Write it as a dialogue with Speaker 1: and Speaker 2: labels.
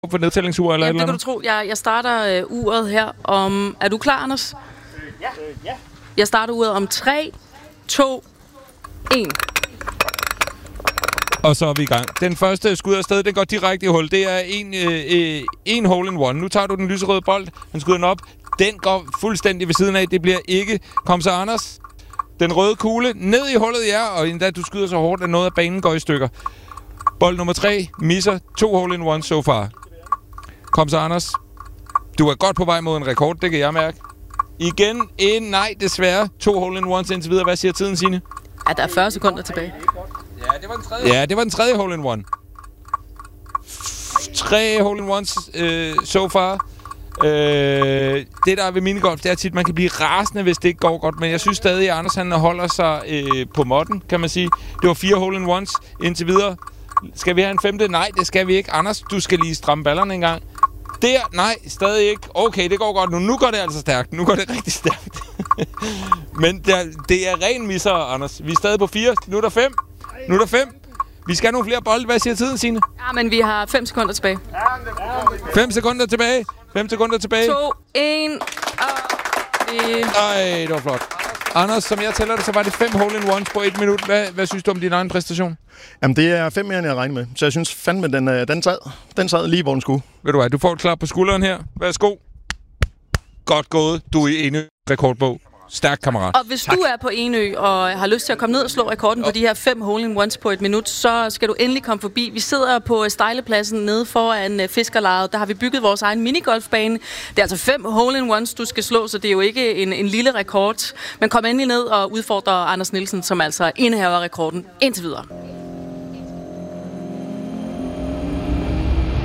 Speaker 1: på nedtællingsur eller et eller
Speaker 2: det kan
Speaker 1: andet?
Speaker 2: du tro. Jeg starter uret her om... Er du klar, Anders?
Speaker 3: Ja.
Speaker 2: Jeg starter uret om 3, 2, 1.
Speaker 1: Og så er vi i gang. Den første skud afsted, den går direkte i hul. Det er en hole in one. Nu tager du den lyserøde bold. Den skyder den op. Den går fuldstændig ved siden af. Det bliver ikke. Kom så, Anders. Den røde kugle ned i hullet, ja. Og endda du skyder så hårdt, at noget af banen går i stykker. Bold nummer 3 misser. 2 hole in one so far. Kom så, Anders. Du er godt på vej mod en rekord, det kan jeg mærke. Igen en nej, desværre. 2 hole in ones indtil videre. Hvad siger tiden, Signe?
Speaker 2: Ja, der er 40 sekunder tilbage.
Speaker 1: Ja, det var den tredje hole in one. 3 hole in ones so far. Det der er ved minigolf, det er tit, man kan blive rasende, hvis det ikke går godt. Men jeg synes stadig, at Anders han holder sig på måtten, kan man sige. Det var 4 hole in ones indtil videre. Skal vi have en femte? Nej, det skal vi ikke. Anders, du skal lige stramme ballerne en gang. Der, nej, stadig ikke. Okay, det går godt nu. Nu går det altså stærkt. Nu går det rigtig stærkt. Men det er ren misser, Anders. Vi er stadig på 4. Nu er der 5. Vi skal have nogle flere bolde. Hvad siger tiden, Signe?
Speaker 2: Ja, men vi har 5 sekunder tilbage.
Speaker 1: 5 sekunder tilbage. 5 sekunder tilbage.
Speaker 2: 2, 1, og vi...
Speaker 1: Ej, det var flot. Anders, som jeg tæller det, så var det 5 hole in ones på 1 minut. Hvad synes du om din egen præstation?
Speaker 3: Jamen, det er 5 mere, end jeg regner med. Så jeg synes fandme, den sad lige, hvor den skulle.
Speaker 1: Ved du hvad, du får et klap på skulderen her. Værsgo. Godt gået. Du er i ene rekordbog. Stærk kammerat.
Speaker 2: Og hvis du er på Enø og har lyst til at komme ned og slå rekorden på de her 5 hole in ones på 1 minut, så skal du endelig komme forbi. Vi sidder på Stejlepladsen nede foran Fiskerlejet. Der har vi bygget vores egen minigolfbane. Det er altså 5 hole in ones, du skal slå, så det er jo ikke en lille rekord. Men kom endelig ned og udfordre Anders Nielsen, som altså indehaver rekorden indtil videre.